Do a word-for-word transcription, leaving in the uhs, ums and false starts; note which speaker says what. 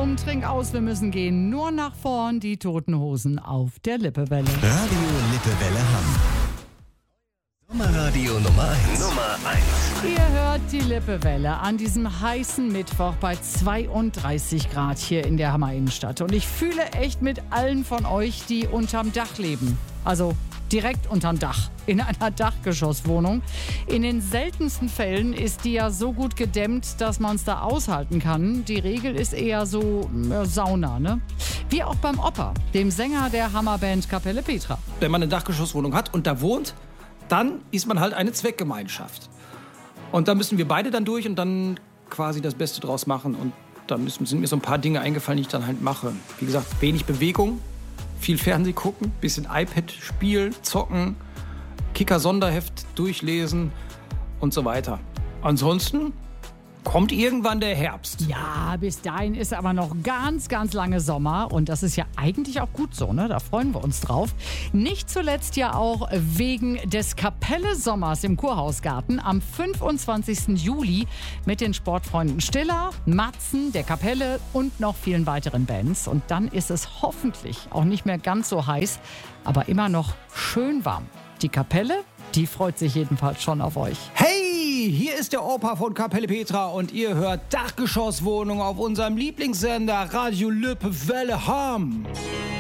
Speaker 1: Achtung, trink aus, wir müssen gehen. Nur nach vorn, die Toten Hosen auf der Lippewelle.
Speaker 2: Radio Lippewelle Hamm. Sommerradio Nummer eins. Nummer eins.
Speaker 1: Ihr hört die Lippewelle an diesem heißen Mittwoch bei zweiunddreißig Grad hier in der Hammer Innenstadt. Und ich fühle echt mit allen von euch, die unterm Dach leben. Also direkt unterm Dach, in einer Dachgeschosswohnung. In den seltensten Fällen ist die ja so gut gedämmt, dass man es da aushalten kann. Die Regel ist eher so äh, Sauna, ne? Wie auch beim Opa, dem Sänger der Hammerband Kapelle Petra.
Speaker 3: Wenn man eine Dachgeschosswohnung hat und da wohnt, dann ist man halt eine Zweckgemeinschaft. Und da müssen wir beide dann durch und dann quasi das Beste draus machen. Und da müssen, sind mir so ein paar Dinge eingefallen, die ich dann halt mache. Wie gesagt, wenig Bewegung, viel Fernseh gucken, bisschen iPad spielen, zocken, Kicker-Sonderheft durchlesen und so weiter. Ansonsten kommt irgendwann der Herbst.
Speaker 1: Ja, bis dahin ist aber noch ganz, ganz lange Sommer. Und das ist ja eigentlich auch gut so, ne? Da freuen wir uns drauf. Nicht zuletzt ja auch wegen des Kapelle-Sommers im Kurhausgarten am fünfundzwanzigsten Juli mit den Sportfreunden Stiller, Matzen, der Kapelle und noch vielen weiteren Bands. Und dann ist es hoffentlich auch nicht mehr ganz so heiß, aber immer noch schön warm. Die Kapelle, die freut sich jedenfalls schon auf euch.
Speaker 3: Hey! Hier ist der Opa von Kapelle Petra und ihr hört Dachgeschosswohnung auf unserem Lieblingssender Radio Lippewelle Hamm.